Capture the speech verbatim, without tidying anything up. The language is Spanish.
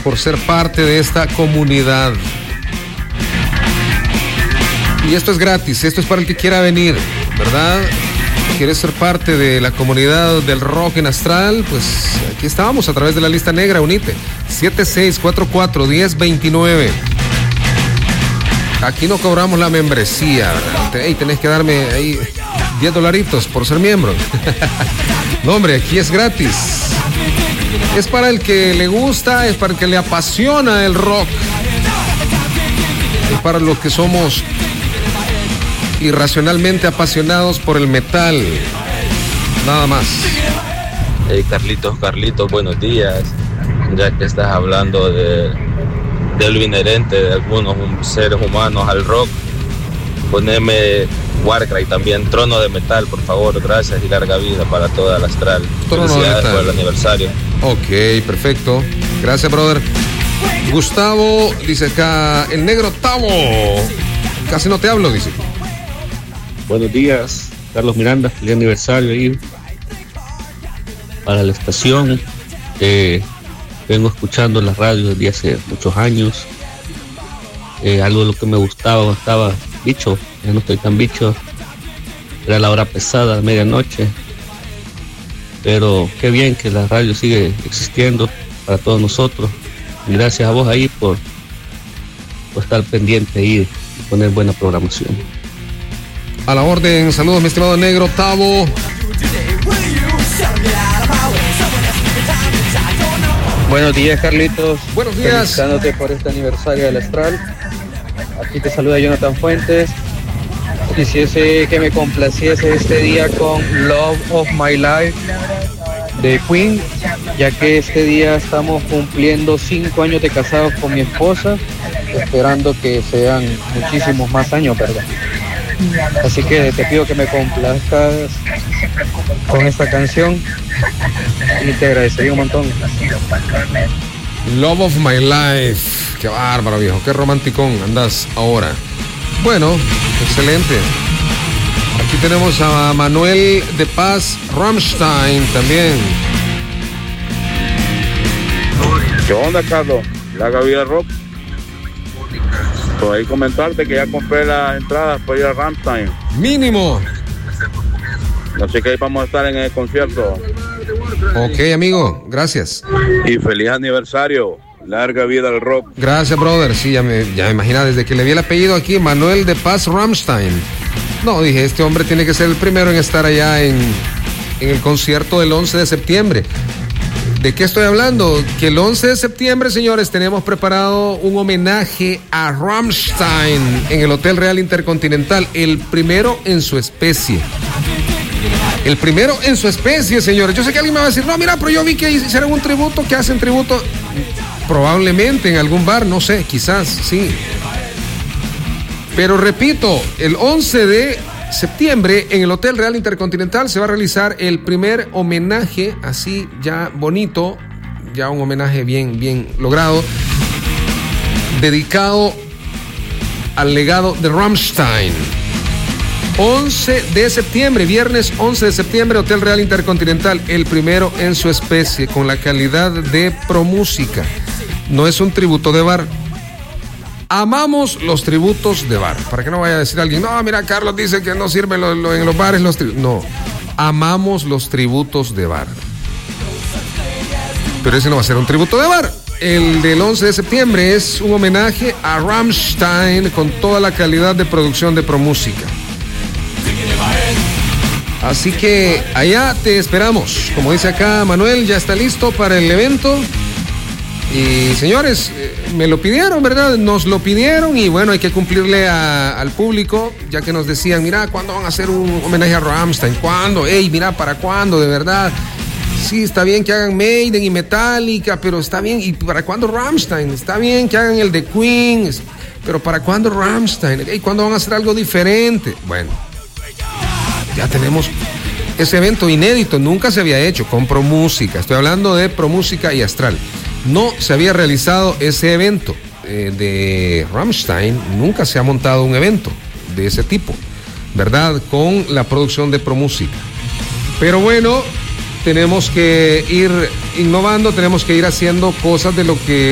por ser parte de esta comunidad. Y esto es gratis, esto es para el que quiera venir, ¿verdad? ¿Quieres ser parte de la comunidad del rock en Astral? Pues aquí estamos a través de la lista negra, unite. siete seis cuatro cuatro, uno cero dos nueve. Aquí no cobramos la membresía, ¿verdad? Hey, tenés que darme ahí diez dolaritos por ser miembro. No, hombre, aquí es gratis. Es para el que le gusta, es para el que le apasiona el rock. Es para los que somos irracionalmente apasionados por el metal. Nada más. Hey, Carlitos, Carlitos, buenos días. Ya que estás hablando de, de lo inherente de algunos seres humanos al rock, poneme Warcry también, Trono de Metal, por favor, gracias y larga vida para toda la Astral. Trono Felicidades por el aniversario. Ok, perfecto. Gracias, brother. Gustavo dice acá, el negro Tavo. Casi no te hablo, dice. Buenos días, Carlos Miranda, feliz aniversario ahí para la estación. Eh, vengo escuchando la radio desde hace muchos años. Eh, algo de lo que me gustaba, estaba bicho, ya no estoy tan bicho. Era la hora pesada, medianoche. Pero qué bien que la radio sigue existiendo para todos nosotros. Y gracias a vos ahí por, por estar pendiente ahí y poner buena programación. A la orden, saludos mi estimado negro Tavo. Buenos días, Carlitos. Buenos días. Felicitándote por este aniversario del Astral. Aquí te saluda Jonathan Fuentes. Quisiese que me complaciese este día con Love of My Life de Queen, ya que este día estamos cumpliendo cinco años de casados con mi esposa, esperando que sean muchísimos más años, ¿verdad? Así que te pido que me complazcas con esta canción y te agradecería un montón. Love of My Life. Qué bárbaro, viejo. Qué romanticón andas ahora. Bueno, excelente. Aquí tenemos a Manuel de Paz Rammstein también. ¿Qué onda, Carlos? La vida rock. Por ahí comentarte que ya compré las entradas para ir a Rammstein. Mínimo. Así que ahí vamos a estar en el concierto. Ok, amigo, gracias. Y feliz aniversario. Larga vida al rock. Gracias, brother. Sí, ya me, ya me imagina, desde que le vi el apellido aquí, Manuel de Paz Rammstein. No, dije, este hombre tiene que ser el primero en estar allá en, en el concierto del once de septiembre. ¿De qué estoy hablando? Que el once de septiembre, señores, tenemos preparado un homenaje a Rammstein en el Hotel Real Intercontinental, el primero en su especie. El primero en su especie, señores. Yo sé que alguien me va a decir, no, mira, pero yo vi que hicieron un tributo, que hacen tributo. Probablemente en algún bar, no sé, quizás, sí. Pero repito, el once de septiembre en el Hotel Real Intercontinental se va a realizar el primer homenaje, así ya bonito, ya un homenaje bien, bien logrado, dedicado al legado de Rammstein. once de septiembre, viernes once de septiembre, Hotel Real Intercontinental, el primero en su especie, con la calidad de ProMúsica. No es un tributo de bar. Amamos los tributos de bar. Para que no vaya a decir alguien, no, mira, Carlos dice que no sirven lo, lo, en los bares los tributos. No, amamos los tributos de bar. Pero ese no va a ser un tributo de bar. El del once de septiembre es un homenaje a Rammstein con toda la calidad de producción de ProMúsica. Así que allá te esperamos. Como dice acá Manuel, ya está listo para el evento. Y señores, eh, me lo pidieron, ¿verdad? Nos lo pidieron y bueno, hay que cumplirle a, al público, ya que nos decían, mira, ¿cuándo van a hacer un homenaje a Rammstein? ¿Cuándo? Ey, mira, ¿para cuándo? De verdad. Sí, está bien que hagan Maiden y Metallica, pero está bien. ¿Y para cuándo Rammstein? Está bien que hagan el de Queen, pero ¿para cuándo Rammstein? Ey, ¿cuándo van a hacer algo diferente? Bueno, ya tenemos ese evento inédito, nunca se había hecho con ProMúsica. Estoy hablando de ProMúsica y Astral. No se había realizado ese evento eh, de Rammstein, nunca se ha montado un evento de ese tipo, ¿verdad? Con la producción de ProMúsica. Pero bueno, tenemos que ir innovando, tenemos que ir haciendo cosas de lo que